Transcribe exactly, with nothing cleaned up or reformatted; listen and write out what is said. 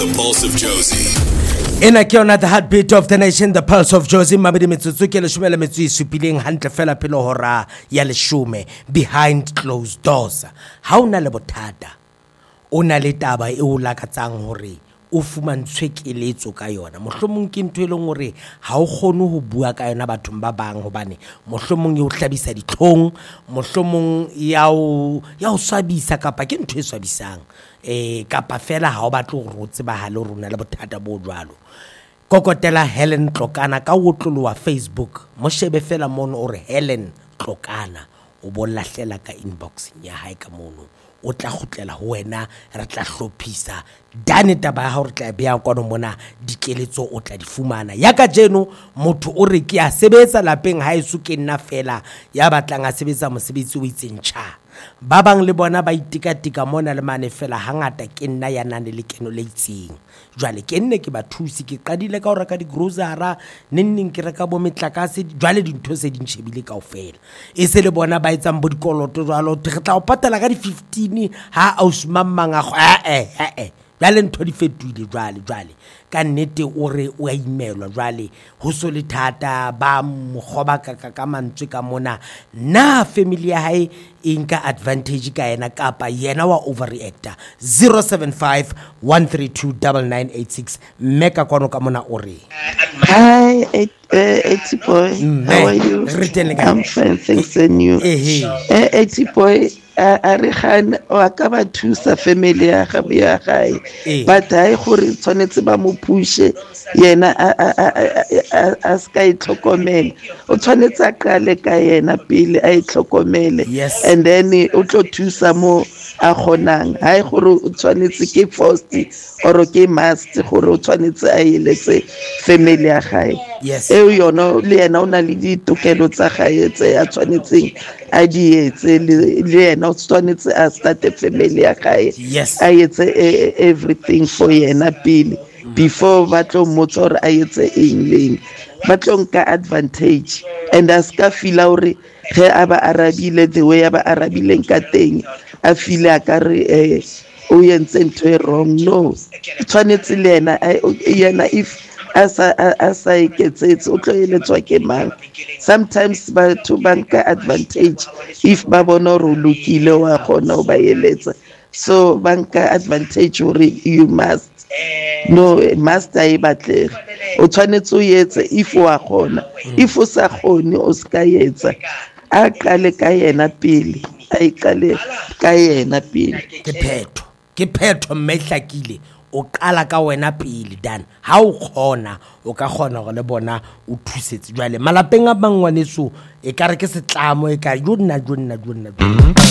The Pulse of Josie. In a kiona the heartbeat of the nation, the Pulse of Josie. Mabedi metsotso ke leshome le metso e supileng hantle fela pele hora ya leshome behind closed doors. Ha ona le bothata, ona le taba e o lakatsang hore o fumantshwe keletso ka yona. Mohlomong ke ntwe leng hore ha o kgone ho bua ka yona bathong ba bang hobane mohlomong e o hlabisa ditlhong, mohlomong ya o ya o swabisa kapa ke ntwe e swabisang. Eh kapa fela ha o batla hore o tsebahale hore ona le bothata bo jwalo. Kokotela Helen Tlokana ka wotlolo wa Facebook. Mo shebe fela mono ore Helen Tlokana o bolahlela ka inbox ya hae ka mono. O tla khutlela ho wena re tla hlophisa dane taba ha re tla beya kono mona dikeletso o tla di fumana ya ka jeno motho o re ke a sebetsa lapeng ha esu ke nna fela ya batlang a sebetsa mosebetsi o itsentjha ba bang le bona ba itikatika mona le mane fela hangata ke nna ya nane le keno le itseng jwale ke nne ke ba thusi ke qadile ka ho reka di grocery nenning ke reka bo metlakase jwale dintho se di ntshebile kaofela e se le bona ba etsang bo dikoloto jwalo re tla o patala ka di fifteen ha ausmamang a eh eh eh jwale ntho di fetoile jwale jwale ka nnete o re o a imelwa jwale ho so le thata ba mokgoba ka ka mantswe ka mona na family ya hae e nka advantage ka yena kapa yena wa overreactor. Zero seven five one three two nine nine eight six meka kono ka mona o re hi eighty boy how are you? I'm fine, thanks. And you? eighty boy a re gane wa ka ba thusa family ya ga ya gae but ai gore tshwanetse ba mo pushe yena a ska itlhokomela o tshwanetse a qale ka yena pele a itlhokomele and then o tlo thusa mo a khonang hai gore o tshwanetse ke first or ke must gore o tshwanetse a iletse family ya gae e yona le yena o na le ditokelo tsa gae tse a tshwanetseng a di etse le yena o tshwanetse a start a family ya gae a etse everything for yena pele before ba tlo motso re a etse eng leng ba tlo nka advantage and aska feel hore ge aba arabile the way aba arabile ka teng a feel ka re eh o yentse ntwe wrong no tshwanetse le yena yena if asa asa iketsetse o tlo eletswa ke mang sometimes ba to banka advantage if ba bona ro lokile wa khona o ba eletsa so banka advantage hore you must no must I batle o tshwanetse o yetse if wa khona if o sa khone o ska yetsa a qale ka yena pele a iqale ka yena pele ke phetho ke phetho mmehlakile o qala ka wena pele dan ha o khona o ka khona go le bona o thusetse jwale malapeng a bangwaneso e ka re ke setlamo e ka jonna jonna jonna